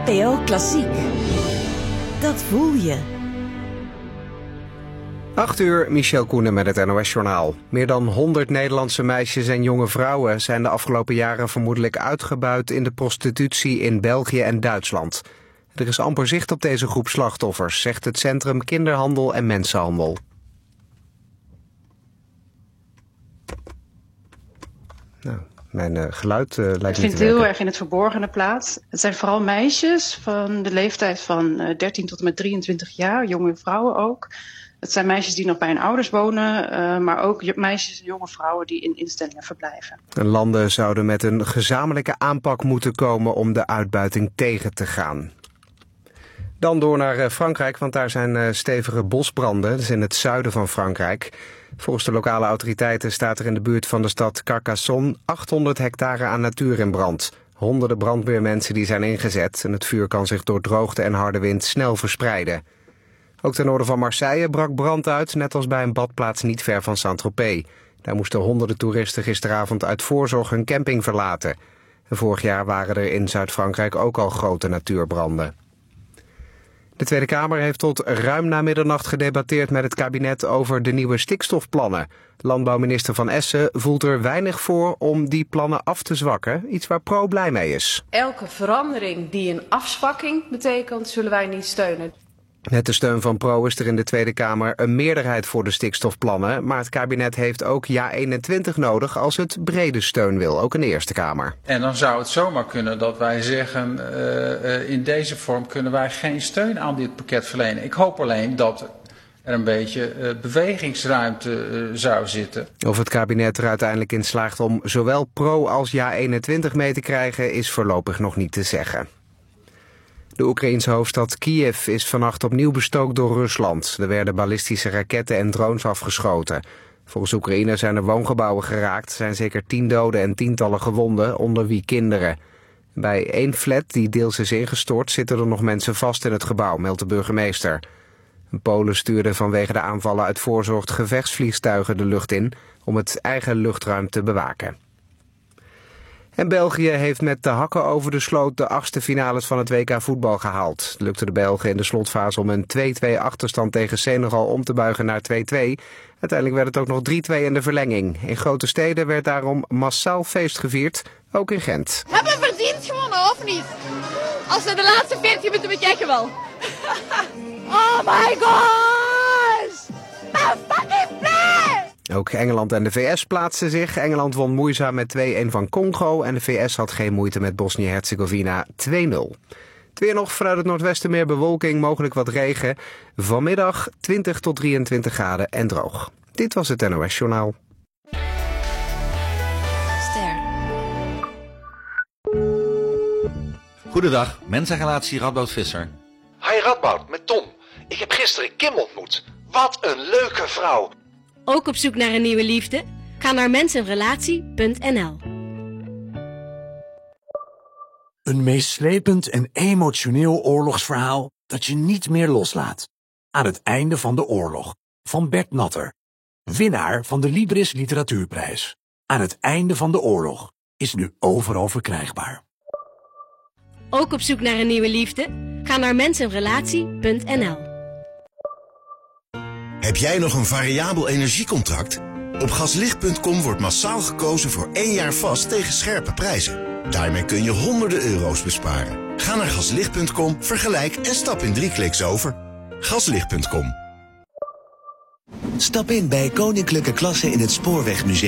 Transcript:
NPO Klassiek. Dat voel je. 8 uur, Michel Koenen met het NOS-journaal. Meer dan 100 Nederlandse meisjes en jonge vrouwen zijn de afgelopen jaren vermoedelijk uitgebuit in de prostitutie in België en Duitsland. Er is amper zicht op deze groep slachtoffers, zegt het Centrum Kinderhandel en Mensenhandel. Nou, mijn geluid lijkt niet te werken. Het vindt heel erg in het verborgene plaats. Het zijn vooral meisjes van de leeftijd van 13 tot en met 23 jaar, jonge vrouwen ook. Het zijn meisjes die nog bij hun ouders wonen, maar ook meisjes en jonge vrouwen die in instellingen verblijven. Landen zouden met een gezamenlijke aanpak moeten komen om de uitbuiting tegen te gaan. Dan door naar Frankrijk, want daar zijn stevige bosbranden. Dat is in het zuiden van Frankrijk. Volgens de lokale autoriteiten staat er in de buurt van de stad Carcassonne 800 hectare aan natuur in brand. Honderden brandweermensen die zijn ingezet en het vuur kan zich door droogte en harde wind snel verspreiden. Ook ten noorden van Marseille brak brand uit, net als bij een badplaats niet ver van Saint-Tropez. Daar moesten honderden toeristen gisteravond uit voorzorg hun camping verlaten. En vorig jaar waren er in Zuid-Frankrijk ook al grote natuurbranden. De Tweede Kamer heeft tot ruim na middernacht gedebatteerd met het kabinet over de nieuwe stikstofplannen. Landbouwminister Van Essen voelt er weinig voor om die plannen af te zwakken, iets waar Pro blij mee is. Elke verandering die een afzwakking betekent, zullen wij niet steunen. Met de steun van Pro is er in de Tweede Kamer een meerderheid voor de stikstofplannen, maar het kabinet heeft ook Ja21 nodig als het brede steun wil, ook in de Eerste Kamer. En dan zou het zomaar kunnen dat wij zeggen, in deze vorm kunnen wij geen steun aan dit pakket verlenen. Ik hoop alleen dat er een beetje bewegingsruimte zou zitten. Of het kabinet er uiteindelijk in slaagt om zowel Pro als Ja21 mee te krijgen is voorlopig nog niet te zeggen. De Oekraïense hoofdstad Kiev is vannacht opnieuw bestookt door Rusland. Er werden ballistische raketten en drones afgeschoten. Volgens Oekraïne zijn er woongebouwen geraakt. Er zijn zeker 10 doden en tientallen gewonden, onder wie kinderen. Bij één flat die deels is ingestort zitten er nog mensen vast in het gebouw, meldt de burgemeester. Polen stuurde vanwege de aanvallen uit voorzorg gevechtsvliegtuigen de lucht in om het eigen luchtruim te bewaken. En België heeft met de hakken over de sloot de 8e finales van het WK voetbal gehaald. Het lukte de Belgen in de slotfase om een 2-2 achterstand tegen Senegal om te buigen naar 2-2. Uiteindelijk werd het ook nog 3-2 in de verlenging. In grote steden werd daarom massaal feest gevierd, ook in Gent. Hebben we verdiend gewonnen of niet? Als we de laatste 40 minuten bekijken wel. Oh my god! I'm fucking blij! Ook Engeland en de VS plaatsten zich. Engeland won moeizaam met 2-1 van Congo en de VS had geen moeite met Bosnië-Herzegovina 2-0. Het weer nog vanuit het noordwesten meer bewolking, mogelijk wat regen. Vanmiddag 20 tot 23 graden en droog. Dit was het NOS Journaal. Goedendag, mensenrelatie Radboud Visser. Hi Radboud, met Tom. Ik heb gisteren Kim ontmoet. Wat een leuke vrouw. Ook op zoek naar een nieuwe liefde? Ga naar mensenrelatie.nl. Een meeslepend en emotioneel oorlogsverhaal dat je niet meer loslaat. Aan het einde van de oorlog, van Bert Natter. Winnaar van de Libris Literatuurprijs. Aan het einde van de oorlog is nu overal verkrijgbaar. Ook op zoek naar een nieuwe liefde? Ga naar mensenrelatie.nl. Heb jij nog een variabel energiecontract? Op gaslicht.com wordt massaal gekozen voor 1 jaar vast tegen scherpe prijzen. Daarmee kun je honderden euro's besparen. Ga naar gaslicht.com, vergelijk en stap in 3 kliks over. Gaslicht.com. Stap in bij Koninklijke Klasse in het Spoorwegmuseum.